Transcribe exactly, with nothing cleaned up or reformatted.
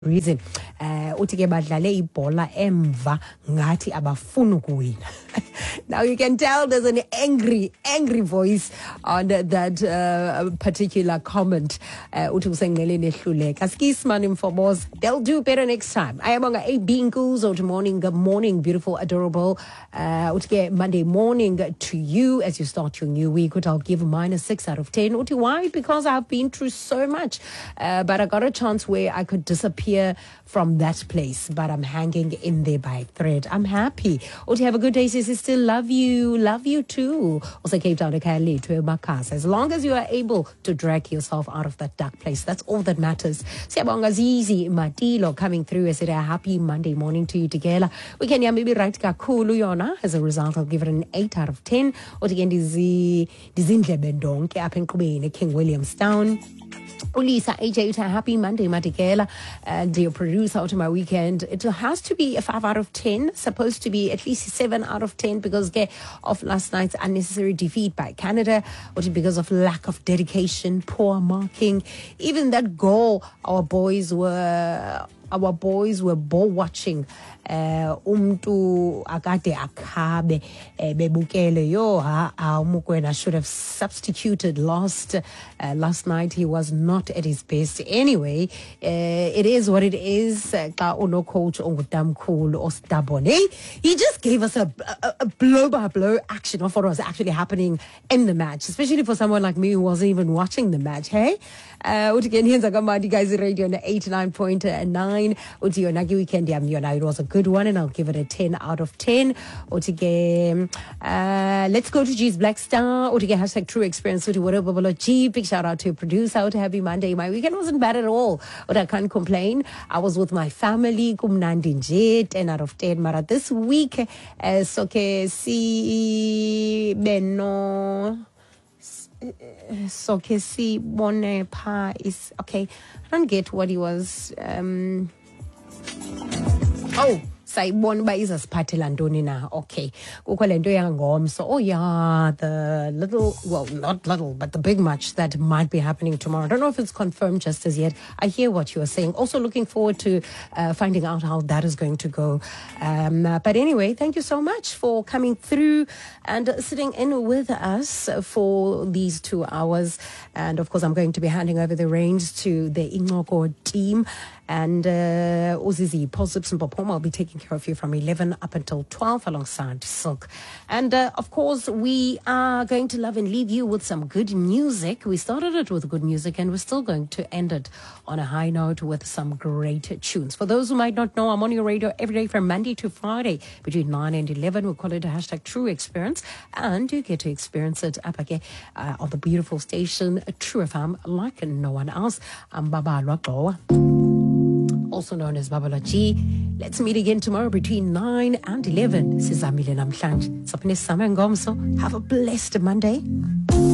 reason uh uthi ke badlale ibhola emva ngathi abafuna ukuwina. Now you can tell there's an angry angry voice on that uh, particular comment. Uh, uthi usenqeleni ehluleka skisman informos they'll do better next time. Ayabonga eight bingos or morning good morning beautiful adorable uh uthi ke Monday morning to you as you start your new week. I'll give mine a six out of ten. Uthi why? Because I've been through so much uh, but I got a chance where I could disappear from that place, but I'm hanging in there by a thread. I'm happy. Or to have a good day, sis, still love you, love you too. Also, Cape Town, to Makas. As long as you are able to drag yourself out of that dark place, that's all that matters. Siyabonga Zizi Matilo coming through. I said a happy Monday morning to you together. We can yeah maybe write kakulu yona. As a result, I'll give it an eight out of ten. Or again, Dizi Dizindle Bendonke up in Kubene, King Williamstown. Ulisa A J, happy Monday, Matikela, and your producer out of my weekend. It has to be a five out of ten, supposed to be at least seven out of ten because of last night's unnecessary defeat by Canada, or because of lack of dedication, poor marking. Even that goal, our boys were our boys were ball watching. Uh, umtu akade akabe bebukele yo ha umukwena should have substituted last uh, last night. He was not at his best anyway. Uh, it is what it is. Ka uno coach ongutamkhulu ostubborn. He just gave us a, a, a blow by blow action of what was actually happening in the match, especially for someone like me who wasn't even watching the match. Hey, uh, again, here's a guys radio on eighty-nine point nine. Uti yonagi weekend yam yona. It was a good one, and I'll give it a ten out of ten. Otige, uh, let's go to G's Black Star. Otige hashtag true experience. Otige whatever. G, big shout out to your producer. Out happy Monday. My weekend wasn't bad at all. But I can't complain. I was with my family. Kumnandi nje, ten out of ten. Mara this week, uh, so ke si beno. So ke si bone pa is okay. I don't get what he was. Um, Oh, sayibona ba izasiphathela ntoni na. Okay. Kukho lento yangomso. Oh yeah, the little, well, not little, but the big match that might be happening tomorrow. I don't know if it's confirmed just as yet. I hear what you are saying. Also looking forward to uh, finding out how that is going to go. Um, uh, but anyway, thank you so much for coming through and uh, sitting in with us for these two hours. And of course, I'm going to be handing over the reins to the Inoko team. And uh, Uzizi Posips and Popoma will be taking care of you from eleven up until twelve alongside Silk. And uh, of course, we are going to love and leave you with some good music. We started it with good music and we're still going to end it on a high note with some great tunes. For those who might not know, I'm on your radio every day from Monday to Friday between nine and eleven. We call it a hashtag true experience. And you get to experience it up again uh, on the beautiful station, True F M, like no one else. I'm Baba Lwaqo, also known as Babala G. Let's meet again tomorrow between nine and eleven. Sizamile namhlanje. Sapne sama ngomso. Have a blessed Monday.